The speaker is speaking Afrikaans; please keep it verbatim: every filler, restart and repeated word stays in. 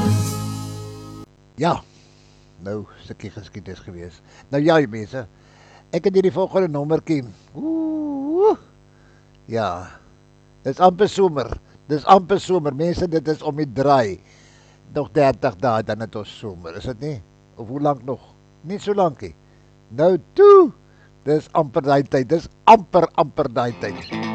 Ja, nou, stukkie geskiedenis gewees. Nou ja, mense, ek het hierdie volgende nommertjie. Ooh, ja, dis amper somer. Dis amper somer. Mense, dit is om die draai. Nog dertig dae dan het ons somer, is dit nie? Of hoe lank nog? Nie so lankie. Nou toe. Dis amper daai tyd. Dis amper amper daai tyd.